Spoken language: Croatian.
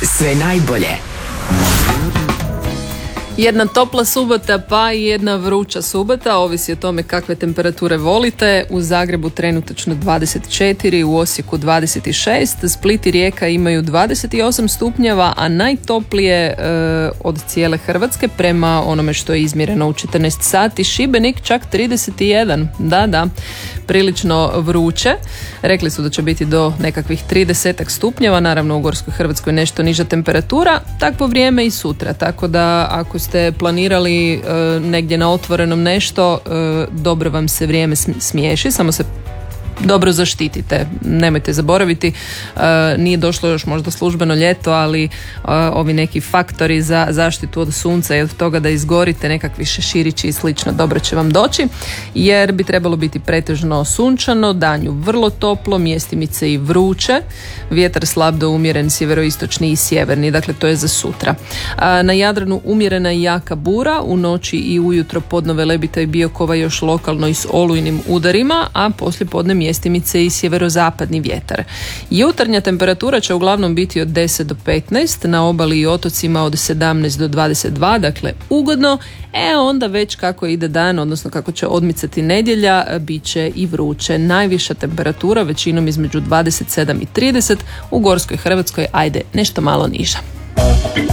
Sve najbolje. Jedna topla subota pa i jedna vruća subota, ovisi o tome kakve temperature volite. U Zagrebu trenutačno 24, u Osijeku 26, Split i Rijeka imaju 28 stupnjeva, a najtoplije od cijele Hrvatske prema onome što je izmjereno u 14 sati, Šibenik čak 31, da, prilično vruće. Rekli su da će biti do nekakvih 30 stupnjeva, naravno u Gorskoj Hrvatskoj nešto niža temperatura, takvo vrijeme i sutra, tako da ako ste planirali negdje na otvorenom nešto, dobro vam se vrijeme smiješi, samo se dobro zaštitite. Nemojte zaboraviti, nije došlo još možda službeno ljeto, ali ovi neki faktori za zaštitu od sunca i od toga da izgorite, nekakvi šeširići i slično, dobro će vam doći, jer bi trebalo biti pretežno sunčano, danju vrlo toplo, mjestimice i vruće, vjetar slab do umjeren sjeveroistočni i sjeverni, dakle to je za sutra. Na Jadranu umjerena i jaka bura, u noći i ujutro podnove Lebita i Biokova još lokalno i s olujnim udarima, a poslije podne mjestimice i sjeverozapadni vjetar. Jutarnja temperatura će uglavnom biti od 10 do 15, na obali i otocima od 17 do 22, dakle ugodno, onda već kako ide dan, odnosno kako će odmicati nedjelja, bit će i vruće. Najviša temperatura većinom između 27 i 30, u Gorskoj Hrvatskoj ajde nešto malo niža.